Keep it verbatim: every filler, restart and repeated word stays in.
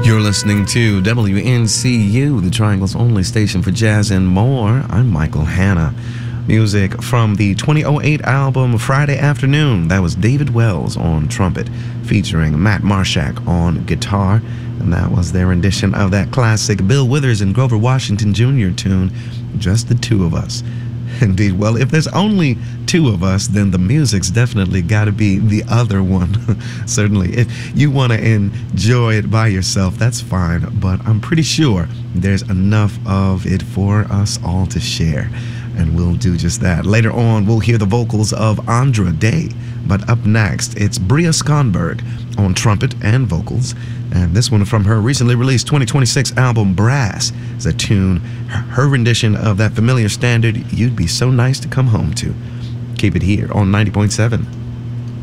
You're listening to W N C U, the Triangle's only station for jazz and more. I'm Michael Hanna. Music from the twenty oh eight album Friday Afternoon. That was David Wells on trumpet, featuring Matt Marshak on guitar. And that was their rendition of that classic Bill Withers and Grover Washington Junior tune, Just the Two of Us. Indeed, well, if there's only two of us, then the music's definitely got to be the other one. Certainly, if you want to enjoy it by yourself, that's fine, but I'm pretty sure there's enough of it for us all to share, and we'll do just that. Later on, we'll hear the vocals of Andra Day, but up next, it's Bria Skonberg on trumpet and vocals, and this one from her recently released twenty twenty-six album Brass is a tune, her rendition of that familiar standard, You'd Be So Nice to Come Home To. Keep it here on ninety point seven.